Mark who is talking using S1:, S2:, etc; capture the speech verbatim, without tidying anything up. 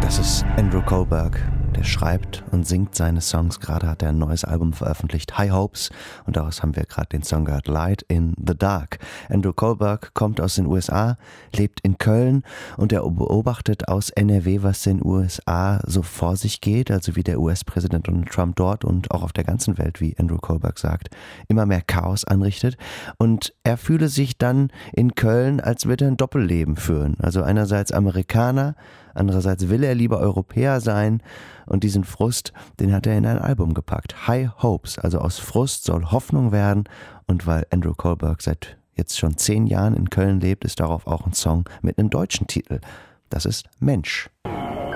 S1: Das ist Andrew Kohlberg, der schreibt und singt seine Songs. Gerade hat er ein neues Album veröffentlicht, High Hopes, und daraus haben wir gerade den Song gehört, Light in the Dark. Andrew Kohlberg kommt aus den U S A, lebt in Köln und er beobachtet aus N R W, was in den U S A so vor sich geht, also wie der U S-Präsident Donald Trump dort und auch auf der ganzen Welt, wie Andrew Kohlberg sagt, immer mehr Chaos anrichtet. Und er fühle sich dann in Köln, als würde er ein Doppelleben führen. Also einerseits Amerikaner, andererseits will er lieber Europäer sein, und diesen Frust, den hat er in ein Album gepackt. High Hopes, also aus Frust soll Hoffnung werden, und weil Andrew Kohlberg seit jetzt schon zehn Jahren in Köln lebt, ist darauf auch ein Song mit einem deutschen Titel. Das ist Mensch.